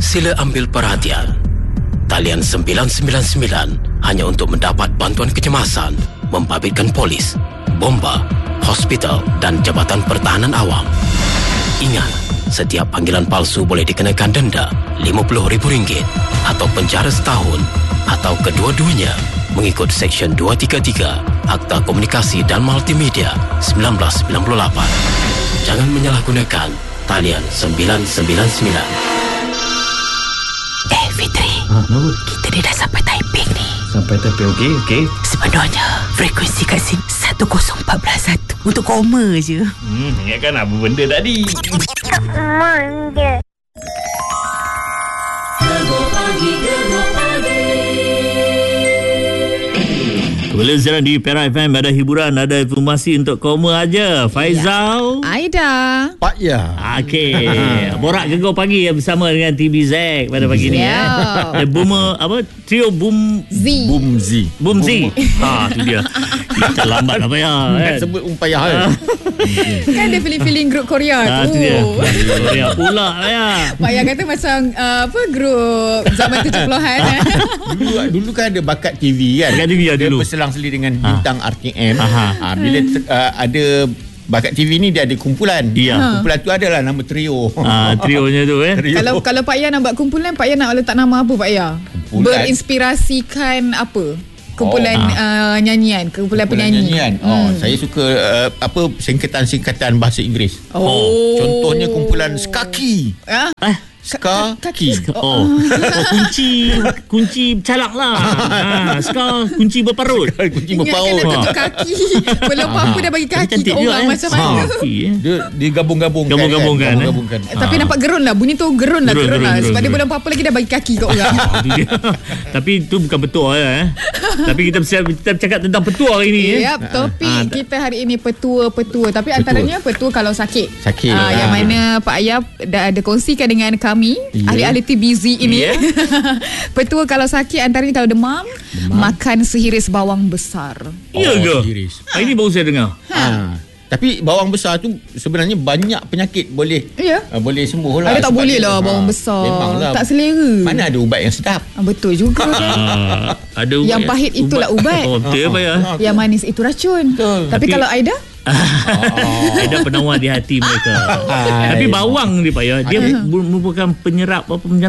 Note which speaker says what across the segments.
Speaker 1: Sila ambil perhatian. Talian 999 hanya untuk mendapat bantuan kecemasan, membabitkan polis, bomba, hospital dan Jabatan Pertahanan Awam. Ingat, setiap panggilan palsu boleh dikenakan denda RM50,000 atau penjara setahun atau kedua-duanya mengikut Seksyen 233 Akta Komunikasi dan Multimedia 1998. Jangan menyalahgunakan talian 999.
Speaker 2: Fitri, kita ni dah sampai Taiping ni.
Speaker 3: Sampai Taiping, okey.
Speaker 2: Sebenarnya frekuensi kat sini 104.1 untuk koma je.
Speaker 3: Ingatkan apa benda tadi. Boleh sekarang di Perak FM ada hiburan, ada informasi untuk koma aja. Faizal,
Speaker 4: Aida,
Speaker 5: Pak Ya.
Speaker 3: okey. Borak Gegar Pagi bersama dengan TBZ pada pagi ni Trio Boom Z. Boom Z. Tu dia. Kita lambat apa ya?
Speaker 5: Nak sebut umpayah kan.
Speaker 4: kan ada feeling-feeling grup Korea
Speaker 3: Tu
Speaker 4: tu.
Speaker 3: dia. Korea pula ya.
Speaker 4: Pak yang kata macam grup zaman 70-an.
Speaker 5: Dulu kan ada bakat TV kan.
Speaker 3: Bakat TV
Speaker 5: dia
Speaker 3: dulu.
Speaker 5: berselang-seli dengan bintang RTM. Bila ada bakat TV ni dia ada kumpulan.
Speaker 3: Ya.
Speaker 5: Kumpulan tu adalah nama trio.
Speaker 3: Trionya tu
Speaker 4: Kalau Pak Ya nak buat kumpulan, Pak Ya nak letak nama apa Pak Ya?
Speaker 5: Kumpulan.
Speaker 4: Berinspirasikan apa? Kumpulan nyanyian, kumpulan penyanyi.
Speaker 5: Saya suka singkatan bahasa Inggeris. Contohnya kumpulan Skaki. Skaki.
Speaker 3: Kunci calak lah. Kunci berparut.
Speaker 5: Kunci
Speaker 4: Ingatkan
Speaker 5: berpaut.
Speaker 4: letak tu kaki. Belum apa dah bagi kaki
Speaker 3: Cantik
Speaker 4: kat orang
Speaker 3: juga,
Speaker 4: macam mana.
Speaker 5: Dia digabung-gabungkan.
Speaker 3: Gabung-gabungkan,
Speaker 5: Gabung-gabungkan.
Speaker 4: Tapi nampak gerun lah. Bunyi tu gerun lah.
Speaker 3: Gerun.
Speaker 4: Sebab dia belum apa-apa lagi dah bagi kaki kat orang.
Speaker 3: Tapi itu bukan petua Tapi kita bercakap tentang petua hari ni.
Speaker 4: Yap, topik kita hari ini petua-petua. Tapi antaranya petua kalau sakit.
Speaker 5: Sakit.
Speaker 4: Yang mana Pak Ayab dah ada kongsikan dengan kami, ahli-ahli TBZ ini. Petua kalau sakit antaranya kalau demam, makan sehiris bawang besar.
Speaker 3: Ya ke? Ini baru saya dengar.
Speaker 5: Tapi bawang besar tu sebenarnya banyak penyakit boleh boleh sembuh lah.
Speaker 4: Ada tak boleh lah bawang besar.
Speaker 5: Memanglah.
Speaker 4: Tak selera.
Speaker 5: Mana ada ubat yang sedap.
Speaker 4: Betul juga.
Speaker 3: Ada ubat
Speaker 4: yang pahit itulah ubat.
Speaker 3: Betul ya.
Speaker 4: Yang manis itu racun.
Speaker 5: Betul.
Speaker 4: Tapi kalau Aida?
Speaker 3: Ada penawar di hati mereka. Tapi bawang dia Pak Ya, dia merupakan penyerap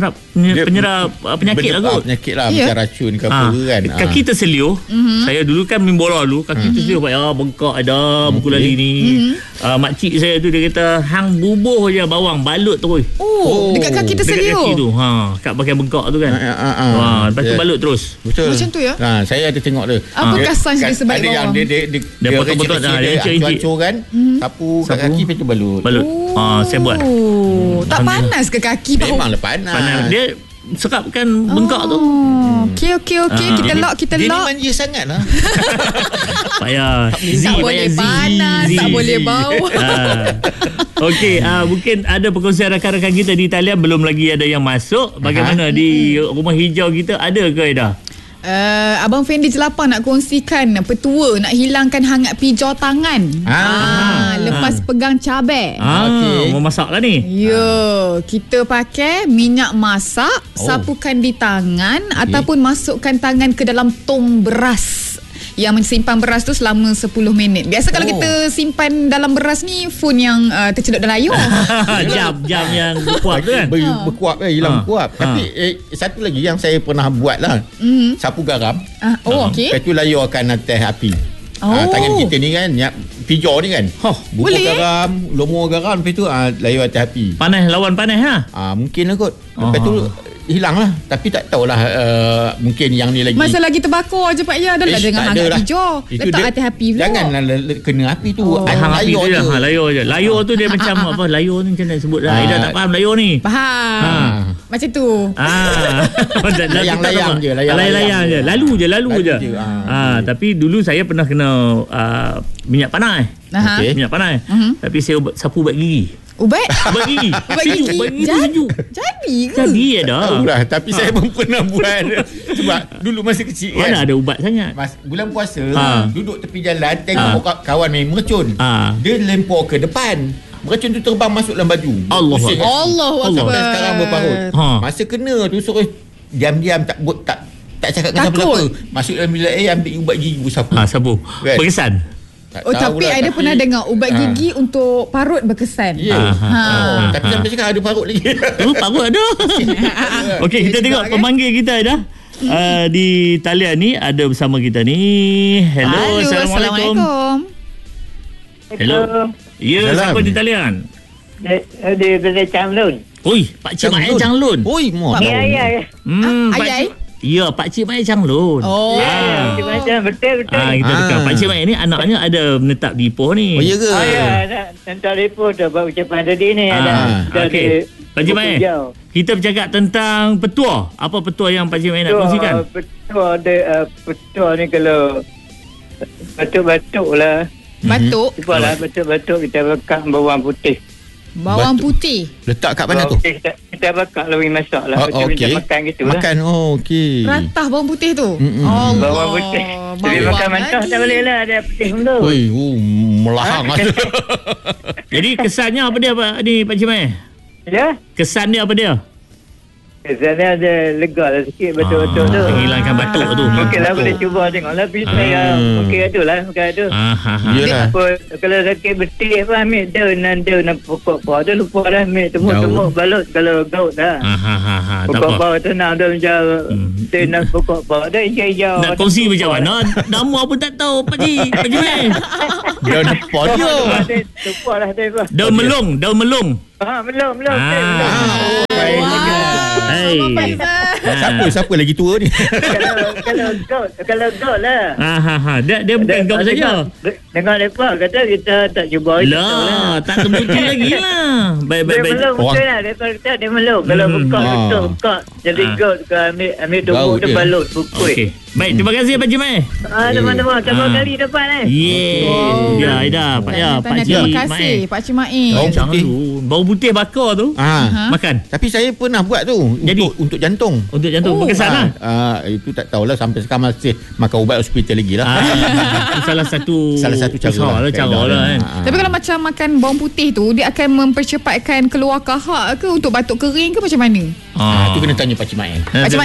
Speaker 3: penyakit lah kot.
Speaker 5: Penyakit lah, macam racun ke apa kan.
Speaker 3: Kaki terseliur. Saya dulu kan main bola dulu, kaki terseliur Pak Ya, bengkak ada buku lari ni. Makcik saya tu dia kata hang bubuh je bawang, balut terus.
Speaker 4: Dekat kaki terseliur.
Speaker 3: Dekat kaki tu. Kat bahagian bengkak tu kan. Lepas tu balut terus.
Speaker 5: Betul.
Speaker 4: Macam tu ya?
Speaker 5: Saya ada tengok tu.
Speaker 4: Apakah sains dia sebalik bawang?
Speaker 5: Ada yang dia
Speaker 3: potong-potong
Speaker 5: dia hancur kan. Sapu kat kaki lepas tu balut.
Speaker 3: Saya buat.
Speaker 4: Tak panas ke kaki bawang?
Speaker 5: Memanglah panas.
Speaker 3: Dia serapkan bengkak tu.
Speaker 4: Okey. Kita lock.
Speaker 5: Dia ni manja sangat lah.
Speaker 3: Payah.
Speaker 4: Tak boleh panas, tak boleh bau.
Speaker 3: Okey, mungkin ada perkongsian rakan-rakan kita di talian, belum lagi ada yang masuk. Bagaimana di rumah hijau kita, ada ke Aida?
Speaker 4: Abang Fendi Jelapang nak kongsikan petua nak hilangkan hangat pijau tangan. Lepas pegang cabai.
Speaker 3: Mau masak lah ni.
Speaker 4: Kita pakai minyak masak, sapukan di tangan ataupun masukkan tangan ke dalam tong beras yang mensimpan beras tu selama 10 minit. Biasa kalau kita simpan dalam beras ni phone yang tercelup dalam air.
Speaker 3: Jam yang berkuap tu kan.
Speaker 5: Berkuap hilang berkuap. Tapi satu lagi yang saya pernah buat lah. Sapu garam.
Speaker 4: Okey.
Speaker 5: Lepas tu layarkan atas api. Tangan kita ni kan, pijau ni kan. Buka garam, lomor garam, lepas tu layar atas api.
Speaker 3: Panas, lawan panas
Speaker 5: mungkin lah kot. Lepas tu hilang lah. Tapi tak tahulah, mungkin yang ni lagi.
Speaker 4: Masa lagi terbakar je Pak Ya, adalah dengan hangat hijau. Letak atas api pula.
Speaker 5: Janganlah kena api tu.
Speaker 3: Hang api tu je. Layar je. Layar tu dia macam apa? Layar ni macam nak sebut lah. Aida tak faham layar ni.
Speaker 4: Faham. Macam tu.
Speaker 5: Layang je.
Speaker 3: Layang je. Lalu je. Tapi dulu saya pernah kena minyak panas. Minyak panas. Tapi saya sapu ubat gigi.
Speaker 4: Ubat
Speaker 3: gigi.
Speaker 4: Ubat gigi. Jadi ke?
Speaker 3: Jadi ada.
Speaker 5: Tahulah, tapi saya pun pernah buat. Sebab dulu masa kecil kan.
Speaker 3: Mana ada ubat sangat.
Speaker 5: Bulan puasa, duduk tepi jalan, tengok kawan main mercun. Dia lempar ke depan. Beracun tu terbang masuk dalam baju.
Speaker 4: Allahu
Speaker 5: Akbar.
Speaker 4: Akbar.
Speaker 5: Sekarang berparut. Masa kena tu suruh diam-diam tak cakap dengan siapa-siapa. Masuk dalam bilik air, ambil ubat gigi sapu.
Speaker 3: Sapu.
Speaker 5: Kan?
Speaker 3: Berkesan.
Speaker 4: Tapi ada pernah dengar ubat gigi untuk parut berkesan.
Speaker 5: Tapi sampai sekarang ada parut lagi.
Speaker 3: Parut ada. Okey, kita tengok pemanggil kita dah. Di talian ni ada bersama kita ni. Hello, Assalamualaikum. Hello. Ya, siapa di talian?
Speaker 6: Di Chang Lun.
Speaker 3: Oi, Pak Cik Mak Chang Lun.
Speaker 5: Oi, mau.
Speaker 6: Ya.
Speaker 3: Ya, Pak Cik Mak Chang Lun.
Speaker 6: Betul.
Speaker 3: Kita dekat. Pak Cik Mak ni anaknya ada menetap di Ipoh ni.
Speaker 5: Oh, ya ke?
Speaker 6: Menetap di Ipoh tu buat ucapan tadi ni.
Speaker 3: Okey. Pak Cik Mak, kita bercakap tentang petua. Apa petua yang Pak Cik Mak nak kongsikan?
Speaker 6: Petua ni kalau batuk-batuk lah.
Speaker 4: Batuk?
Speaker 6: Cubalah batuk-batuk kita bekak bawang putih.
Speaker 4: Bawang putih?
Speaker 5: Letak kat mana tu?
Speaker 6: Kita bekak lebih masak lah. Macam kita makan gitu lah.
Speaker 5: Makan, okey.
Speaker 4: Ratah bawang putih tu?
Speaker 6: Bawang putih. Jadi makan mentah tak boleh lah. Ada putih dulu.
Speaker 5: Melahang.
Speaker 3: Jadi kesannya apa dia Pak Cik Mak?
Speaker 6: Ya?
Speaker 3: Kesan dia apa dia?
Speaker 6: Kesannya ada lega lah sikit batuk-batuk tu.
Speaker 3: Menghilangkan batuk tu.
Speaker 6: Okeylah, boleh cuba tengok lah. Tapi saya mungkin ada lah.
Speaker 5: Yalah.
Speaker 6: Kalau sakit betik apa, ambil daun pokok pohon tu. Lupa dah ambil temuk-temuk balut kalau gaut dah. Pokok pohon tu nak ada macam daun pokok pohon tu hijau-hijau.
Speaker 3: Nak kongsi macam mana? Nama pun tak tahu Pak Cik Mak.
Speaker 5: Daun apa dia?
Speaker 6: Lupa lah.
Speaker 3: Daun melung.
Speaker 6: Melung.
Speaker 5: Siapa lagi tua ni?
Speaker 6: Kalau gout lah.
Speaker 3: Dia bukan gout saja.
Speaker 6: Dengar mereka kata kita tak cuba itu
Speaker 3: lah. Tak terbukti lagi lah. Baik.
Speaker 6: Dia melung betul lah. Mereka kata dia melung. Kalau buka jadi gout ke ambil tubuh tu balut pukul.
Speaker 3: Okey. Baik, terima kasih Pak Cik Mak.
Speaker 6: Teman-teman, tambah kali depan
Speaker 3: Ya, Aida, Pak Cik.
Speaker 4: Terima kasih Pak Cik Mak.
Speaker 3: Bawang putih bakar tu makan.
Speaker 5: Tapi saya pernah buat tu.
Speaker 3: Jadi
Speaker 5: untuk jantung.
Speaker 3: Untuk jantung berkesan lah.
Speaker 5: Itu tak tahulah sampai sekarang masih makan ubat hospital lagi lah.
Speaker 3: Salah satu
Speaker 5: cara
Speaker 3: lah kan.
Speaker 4: Tapi kalau macam makan bawang putih tu, dia akan mempercepatkan keluar kahak ke untuk batuk kering ke macam mana?
Speaker 5: Itu kena tanya Pak Cik Mak.
Speaker 4: Pak Cik Mak.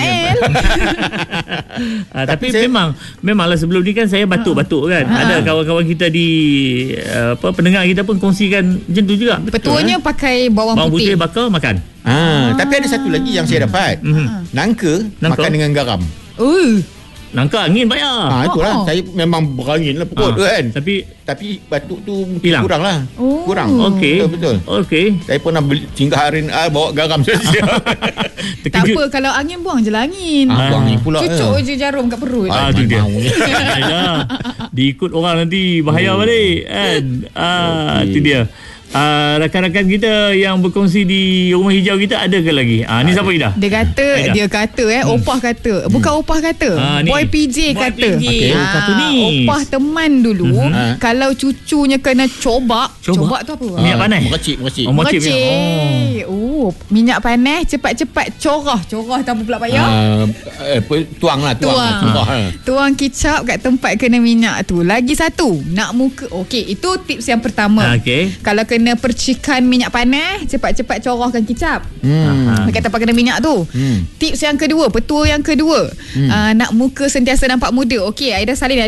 Speaker 3: Tapi memanglah sebelum ni kan saya batuk-batuk kan. Ada kawan-kawan kita di pendengar kita pun kongsikan macam tu juga.
Speaker 4: Betuanya pakai bawang putih
Speaker 3: bakar makan.
Speaker 5: Tapi ada satu lagi yang saya dapat. Nangka makan dengan garam.
Speaker 3: Nangka angin bayar.
Speaker 5: Itulah. Saya memang berangin lah perut tu kan. Tapi batuk tu mungkin kurang lah. Kurang.
Speaker 3: Okey.
Speaker 5: Betul.
Speaker 3: Okey.
Speaker 5: Saya pernah singgah RNR bawa garam saja.
Speaker 4: Tak apa, kalau angin buang je lah angin.
Speaker 5: Buang angin pula.
Speaker 4: Cucuk je jarum kat perut.
Speaker 3: Itu dia. Diikut orang nanti bahaya balik kan. Itu dia. Rakan-rakan kita yang berkongsi di rumah hijau kita ada ke lagi? Ni siapa Ida?
Speaker 4: Dia kata Opah kata. Bukan Opah kata. Boy PJ kata. Opah teman dulu kalau cucunya kena cobak tu apa?
Speaker 3: Minyak panas.
Speaker 4: Mercik. Minyak panas cepat-cepat corah tak apa pula payah.
Speaker 5: Tuang.
Speaker 4: Tuang kicap kat tempat kena minyak tu. Lagi satu, nak muka. Okey, itu tips yang pertama. Kalau kena percikan minyak panas, cepat-cepat corahkan kicap. Dekat tempat kena minyak tu. Tips yang kedua, petua yang kedua, nak muka sentiasa nampak muda. Okey, Aida Salin.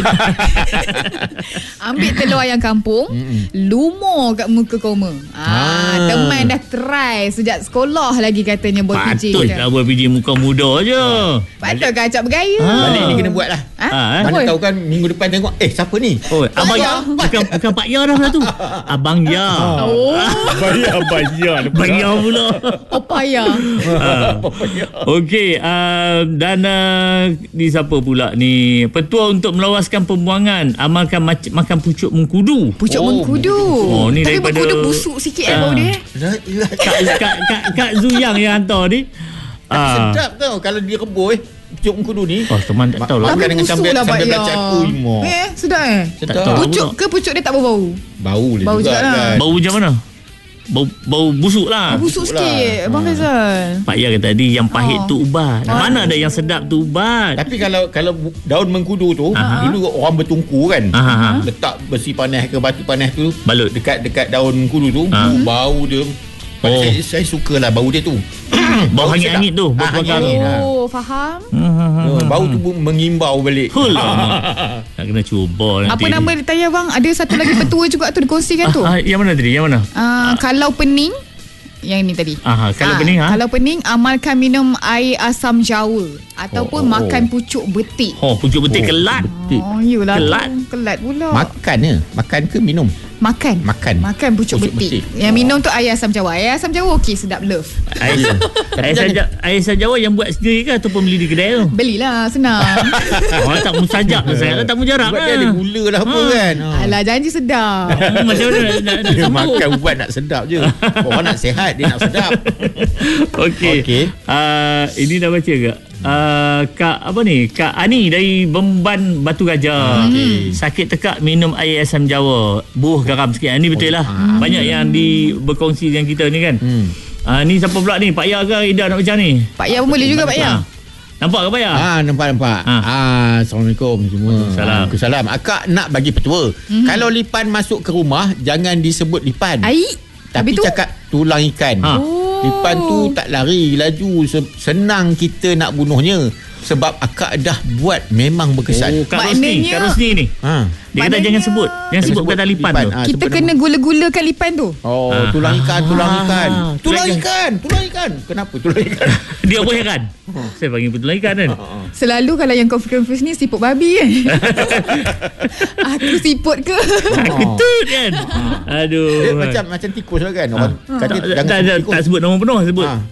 Speaker 4: Ambil telur ayam kampung, lumur kat muka koma. Teman dah try sejak sekolah lagi katanya Boy PJ.
Speaker 3: Patutlah Boy PJ muka muda je.
Speaker 4: Patut ke acap bergaya.
Speaker 5: Balik ni kena buat lah. Mana tahu kan minggu depan tengok siapa ni?
Speaker 3: Abang Ya. Bukan Pak Ya dah tu. Abang Ya. Bayar pula.
Speaker 4: Opaya.
Speaker 3: Okey, dan ni siapa pula ni? Petua untuk melawaskan pembuangan, amalkan makan pucuk mengkudu.
Speaker 4: Ni tapi
Speaker 3: daripada
Speaker 4: mengkudu busuk sikit bau dia.
Speaker 3: Kak Zuyang yang hantar ni.
Speaker 5: Sedap tau kalau dia rebus pucuk mengkudu ni.
Speaker 3: Teman tak tahu lah.
Speaker 5: Makan dengan sambal belacan.
Speaker 4: Sedap
Speaker 3: Tak tahu.
Speaker 4: pucuk dia tak bau?
Speaker 5: Bau juga
Speaker 4: lah.
Speaker 5: kan.
Speaker 3: Bau macam mana? bau busuk lah.
Speaker 4: Busuk sikit Abang Faizal.
Speaker 3: Pak Ya kata tadi yang pahit tu ubat. Mana ada yang sedap tu ubat.
Speaker 5: Tapi kalau daun mengkudu tu, dulu orang bertungku kan. Letak besi panas ke batu panas tu,
Speaker 3: balut
Speaker 5: dekat daun mengkudu tu, bau dia. Saya sukalah bau dia tu.
Speaker 3: Bau hangit-hangit tu, bau bakar.
Speaker 4: Faham.
Speaker 5: Bau tu mengimbau balik.
Speaker 3: Nak kena cuba nanti.
Speaker 4: Apa nama dia tanya bang? Ada satu lagi petua juga tu dikongsikan tu.
Speaker 3: Yang mana tadi? Yang mana?
Speaker 4: Kalau pening, yang ni tadi.
Speaker 3: Kalau pening
Speaker 4: Kalau pening, amalkan minum air asam jawa ataupun makan pucuk betik.
Speaker 3: Pucuk betik kelat.
Speaker 4: Yelah.
Speaker 3: Kelat
Speaker 4: pula.
Speaker 5: Makan ke minum?
Speaker 4: Makan pucuk betik. Yang minum tu air asam jawa. Air asam jawa okey, sedap love.
Speaker 3: Air asam jawa yang buat sendiri ke ataupun beli di kedai tu?
Speaker 4: Belilah, senang.
Speaker 3: Tak mustajab tu saya. Tak mujarab
Speaker 5: lah. Sebab dia ada gula lah apa kan.
Speaker 4: Alah, janji sedap.
Speaker 3: Macam mana
Speaker 5: dia makan ubat nak sedap je. Orang nak sihat, dia nak sedap.
Speaker 3: Okey. Ini dah baca ke? Kak Ani dari Bemban Batu Gajah. Sakit tekak minum air asam jawa, buah garam sikit. Ini betul lah. Banyak yang berkongsi dengan kita ni kan. Ni siapa pula ni? Pak Ya ke Ida nak macam ni?
Speaker 4: Pak Ya pun boleh juga Pak Ya.
Speaker 3: Nampak ke Pak Ya?
Speaker 5: Nampak. Assalamualaikum semua. Waalaikumsalam. Akak nak bagi petua. Kalau lipan masuk ke rumah, jangan disebut lipan. Tapi cakap tulang ikan. Lipan tu tak lari laju, senang kita nak bunuhnya. Sebab akak dah buat memang berkesan.
Speaker 3: Kak Rosni ni. Dia kata jangan sebut kata lipan tu.
Speaker 4: Kita kena gula-gulakan lipan tu.
Speaker 5: Tulang ikan. Kenapa tulang ikan?
Speaker 3: Dia boleh kan? Saya panggil tulang ikan kan.
Speaker 4: Selalu kalau yang confuse ni siput babi kan. Aku siput ke?
Speaker 3: Ketut kan. Aduh.
Speaker 5: Macam tikus lah kan. Orang kata jangan
Speaker 3: tak sebut nama penuh, sebut